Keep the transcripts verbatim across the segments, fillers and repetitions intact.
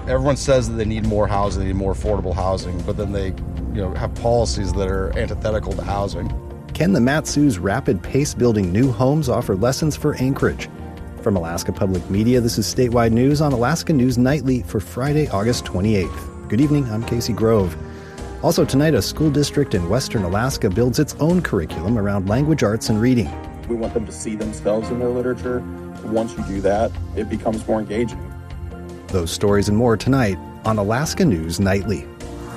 Everyone says that they need more housing, they need more affordable housing, but then they, you know, have policies that are antithetical to housing. Can the Mat-Su's rapid pace building new homes offer lessons for Anchorage? From Alaska Public Media, this is Statewide News on Alaska News Nightly for Friday, August twenty-eighth. Good evening, I'm Casey Grove. Also tonight, a school district in western Alaska builds its own curriculum around language arts and reading. We want them to see themselves in their literature. Once you do that, it becomes more engaging. Those stories and more tonight on Alaska News Nightly.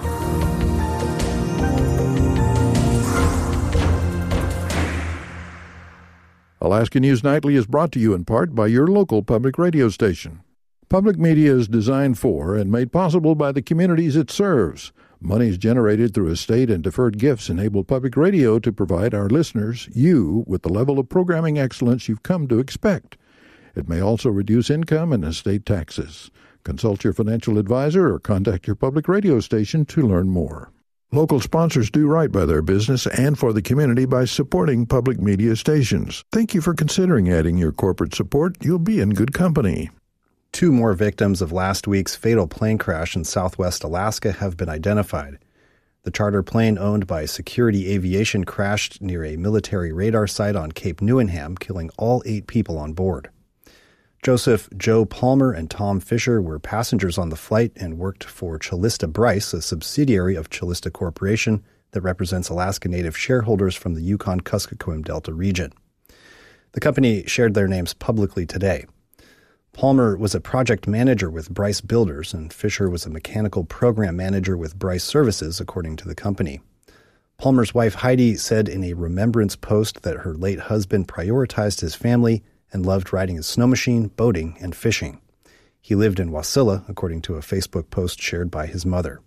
Alaska News Nightly is brought to you in part by your local public radio station. Public media is designed for and made possible by the communities it serves. Monies generated through estate and deferred gifts enable public radio to provide our listeners, you, with the level of programming excellence you've come to expect. It may also reduce income and estate taxes. Consult your financial advisor or contact your public radio station to learn more. Local sponsors do right by their business and for the community by supporting public media stations. Thank you for considering adding your corporate support. You'll be in good company. Two more victims of last week's fatal plane crash in southwest Alaska have been identified. The charter plane owned by Security Aviation crashed near a military radar site on Cape Newenham, killing all eight people on board. Joseph Joe Palmer and Tom Fisher were passengers on the flight and worked for Chalista Bryce, a subsidiary of Chalista Corporation that represents Alaska Native shareholders from the Yukon-Kuskokwim Delta region. The company shared their names publicly today. Palmer was a project manager with Bryce Builders, and Fisher was a mechanical program manager with Bryce Services, according to the company. Palmer's wife Heidi said in a remembrance post that her late husband prioritized his family and loved riding his snow machine, boating, and fishing. He lived in Wasilla, according to a Facebook post shared by his mother.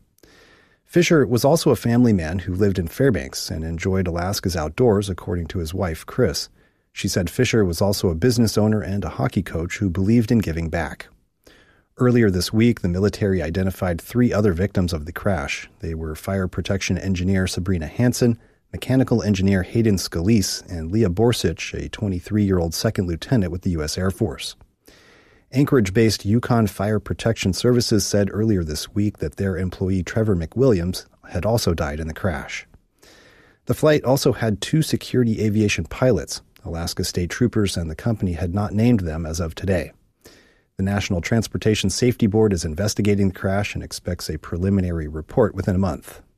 Fisher was also a family man who lived in Fairbanks and enjoyed Alaska's outdoors, according to his wife, Chris. She said Fisher was also a business owner and a hockey coach who believed in giving back. Earlier this week, the military identified three other victims of the crash. They were fire protection engineer Sabrina Hansen, mechanical engineer Hayden Scalise, and Leah Borsich, a twenty-three-year-old second lieutenant with the U S Air Force. Anchorage-based Yukon Fire Protection Services said earlier this week that their employee Trevor McWilliams had also died in the crash. The flight also had two Security Aviation pilots. Alaska State Troopers and the company had not named them as of today. The National Transportation Safety Board is investigating the crash and expects a preliminary report within a month.